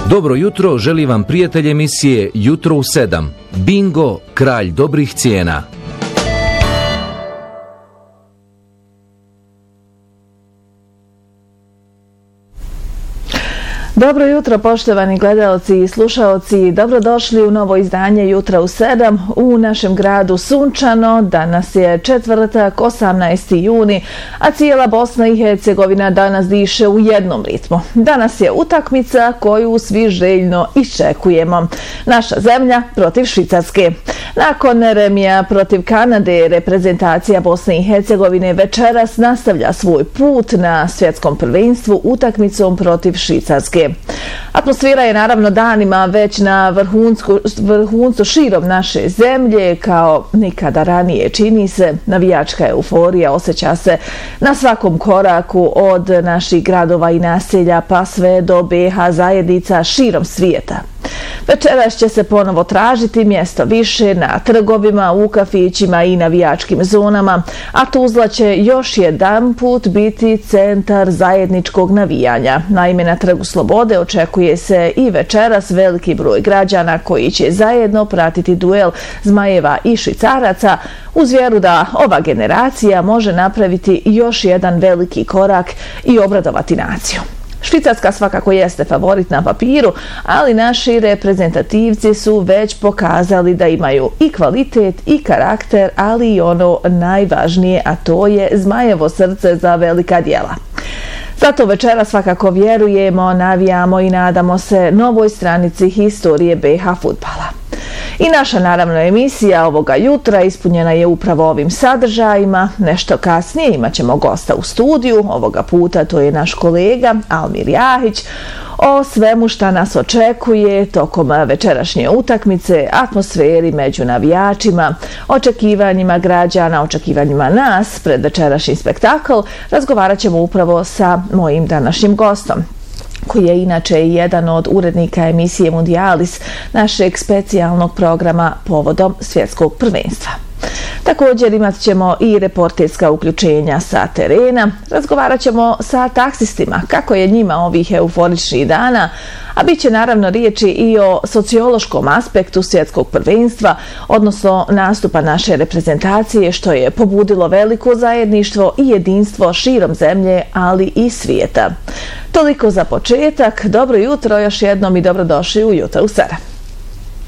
Dobro jutro, želi vam prijatelj emisije Jutro u 7. Bingo, kralj dobrih cijena. Dobro jutro, poštovani gledalci i slušaoci. Dobrodošli u novo izdanje Jutra u 7. U našem gradu sunčano. Danas je četvrtak, 18. juni, a cijela Bosna i Hercegovina danas diše u jednom ritmu. Danas je utakmica koju svi željno iščekujemo. Naša zemlja protiv Švicarske. Nakon remija protiv Kanade, reprezentacija Bosne i Hercegovine večeras nastavlja svoj put na svjetskom prvenstvu utakmicom protiv Švicarske. Atmosfera je naravno danima već na vrhuncu širom naše zemlje, kao nikada ranije čini se. Navijačka euforija osjeća se na svakom koraku od naših gradova i naselja pa sve do BiH zajednica širom svijeta. Večeras će se ponovo tražiti mjesto više na trgovima, u kafićima i navijačkim zonama, a Tuzla će još jedan put biti centar zajedničkog navijanja. Naime, na Trgu Slobode očekuje se i večeras veliki broj građana koji će zajedno pratiti duel Zmajeva i Švicaraca, uz vjeru da ova generacija može napraviti još jedan veliki korak i obradovati naciju. Švicarska svakako jeste favorit na papiru, ali naši reprezentativci su već pokazali da imaju i kvalitet i karakter, ali i ono najvažnije, a to je Zmajevo srce za velika djela. Zato večera svakako vjerujemo, navijamo i nadamo se novoj stranici historije BiH fudbala. I naša naravno emisija ovoga jutra ispunjena je upravo ovim sadržajima. Nešto kasnije imat ćemo gosta u studiju, ovoga puta to je naš kolega Almir Jahić, o svemu šta nas očekuje tokom večerašnje utakmice, atmosferi među navijačima, očekivanjima građana, očekivanjima nas pred večerašnji spektakl. Razgovarat ćemo upravo sa mojim današnjim gostom, koji je inače jedan od urednika emisije Mundialis, našeg specijalnog programa povodom svjetskog prvenstva. Također imat ćemo i reporterska uključenja sa terena, razgovarat ćemo sa taksistima, kako je njima ovih euforičnih dana, a bit će naravno riječi i o sociološkom aspektu svjetskog prvenstva, odnosno nastupa naše reprezentacije, što je pobudilo veliko zajedništvo i jedinstvo širom zemlje, ali i svijeta. Toliko za početak, dobro jutro još jednom i dobrodošli u Jutro u 7.